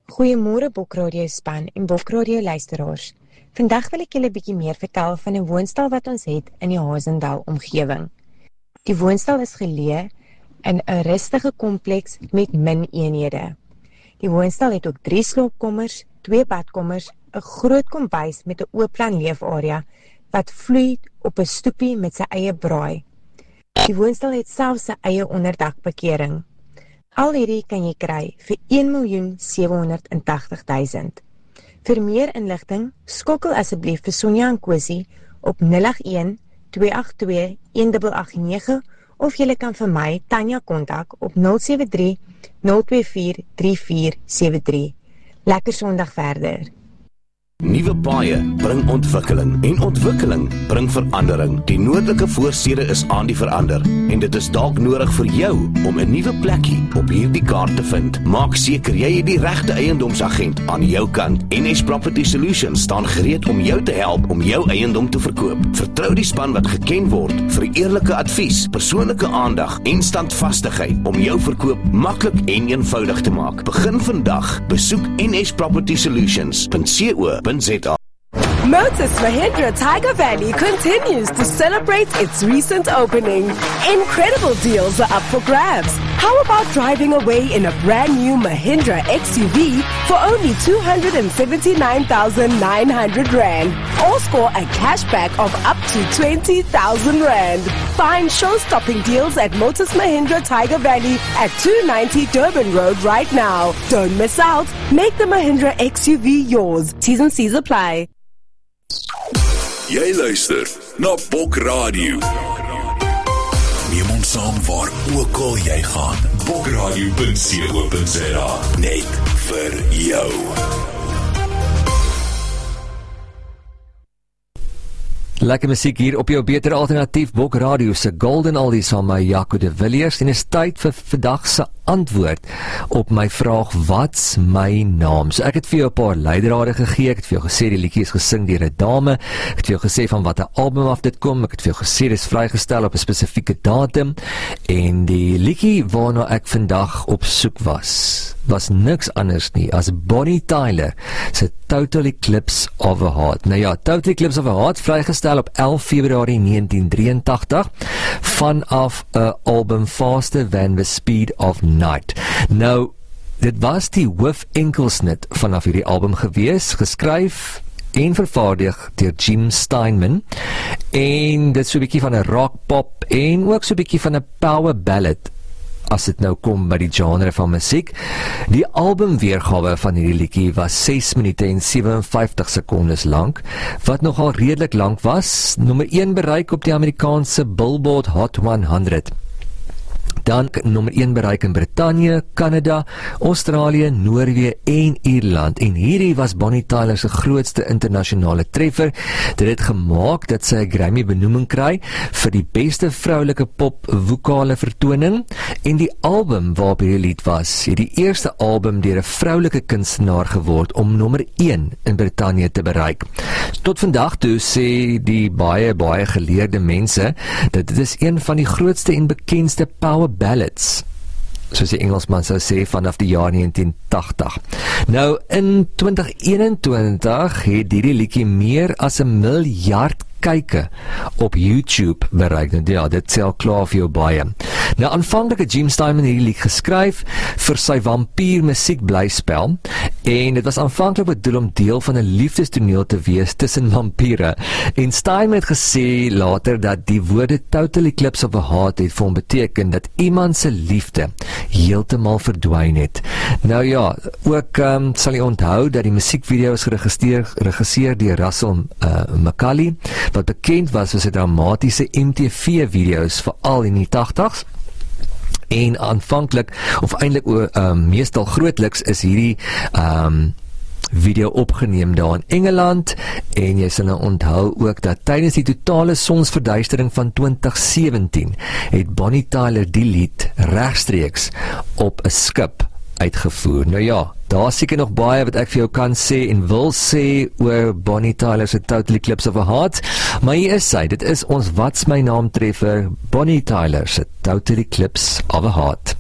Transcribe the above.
Goeiemôre Bokradio span en Bokradio luisteraars. Vandag wil ek julle 'n bietjie meer vertel van 'n woonstel wat ons het in die Hazendal omgewing. Die woonstel is geleë in 'n rustige kompleks met min eenhede. Die woonstel het ook 3 slaapkamers, 2 badkamers, 'n groot kombuis met 'n oopplan leefarea wat vloei op 'n stoepie met sy eie braai. Die woonstel het selfs sy eie onderdakparkering. Al hierdie kan jy kry vir 1.780.000. Vir meer inligting, skakel asseblief vir Sonja en Kosie op 081 282 1889 of jy kan vir my, Tanya, kontak op 073 024 3473. Lekker Sondag verder. Nuwe paaie bring ontwikkeling en ontwikkeling bring verandering. Die noordelike voorstede is aan die verander en dit is dalk nodig vir jou om 'n nuwe plekkie op hierdie kaart te vind. Maak seker jy het die regte eiendomsagent aan jou kant. NS Property Solutions staan gereed om jou te help om jou eiendom te verkoop. Vertrou die span wat geken word vir eerlike advies, persoonlike aandag en standvastigheid om jou verkoop maklik en eenvoudig te maak. Begin vandag. Besoek nspropertysolutions.co. Motus Mahindra Tiger Valley continues to celebrate its recent opening. Incredible deals are up for grabs. How about driving away in a brand new Mahindra XUV for only 279,900 Rand? Or score a cashback of up to 20,000 Rand. Find show-stopping deals at Motus Mahindra Tiger Valley at 290 Durban Road right now. Don't miss out. Make the Mahindra XUV yours. T's and C's apply. Jy luister na Bokradio. Neem ons saam waar ook al jy gaan. Bokradio.co.za. Net vir jou. Lekker musiek hier op jou beter alternatief Bokradio se Golden Oldies aan my Jaco de Villiers en is tyd vir vandag se antwoord op my vraag wat's my naam. So ek het vir jou 'n paar leidrade gegee, ek het vir jou gesê die liedjie is gesing deur 'n dame, ek het vir jou gesê van watter album af dit kom, ek het vir jou gesê dis vrygestel op 'n spesifieke datum en die liedjie waarna ek vandag op soek was niks anders nie as Bonnie Tyler se Total Eclipse of a Heart. Nou ja, Total Eclipse of a Heart vrygestel op 11 Februarie 1983 vanaf 'n album Faster Than the Speed of Night. Nou, dit was die hoof-enkelsnit vanaf hierdie album gewees, geskryf en vervaardig deur Jim Steinman en dit so 'n bietjie van 'n rock pop en ook so 'n bietjie van 'n power ballad as dit nou kom by die genre van musiek. Die albumweergawe van hierdie liedjie was 6 minute en 57 sekondes lank, wat nogal redelik lank was. Nommer 1 bereik op die Amerikaanse Billboard Hot 100. Dan nommer 1 bereik in Brittanje, Kanada, Australië, Noorwe en Ierland. En hierdie was Bonnie Tyler se grootste internasionale treffer. Dit het gemaak dat sy 'n Grammy benoeming kry vir die beste vroulike pop vokale vertoning. En die album waarop hierdie lied was, het die eerste album deur 'n vroulike kunstenaar geword om nommer 1 in Brittanje te bereik. Tot vandag toe sê die baie geleerde mense dat dit is een van die grootste en bekendste power ballads, soos die Engelsman sou sê, vanaf die jaar 1980. Nou, in 2021 het hierdie liedjie meer as 1 miljard kyke op YouTube bereik. Nou ja, dit sê al klaar vir jou baie. Nou, aanvanklik het Jim Steinman hierdie lied geskryf vir sy vampier musiek blyspel en dit was aanvanklik bedoel om deel van 'n liefdestoneel te wees tussen vampiere. En Steinman het gesê later dat die woorde Total Eclipse of a Heart het vir hom beteken dat iemand se liefde heeltemal verdwyn het. Nou ja, ook sal jy onthou dat die musiekvideo is geregisseer deur Russell McCauley, wat bekend was vir sy dramatiese MTV-video's veral in die 80s. En aanvanklik, of eintlik meestal grootliks, is hierdie video opgeneem daar in Engeland en jy sal nou onthou ook dat tydens die totale sonsverduistering van 2017 het Bonnie Tyler die lied regstreeks op 'n skip uitgevoer. Nou ja, daar seker nog baie wat ek vir jou kan sê en wil sê oor Bonnie Tyler se Total Eclipse of a Heart, maar hier is sy, dit is ons Wat's My Naam treffer, Bonnie Tyler se Total Eclipse of a Heart.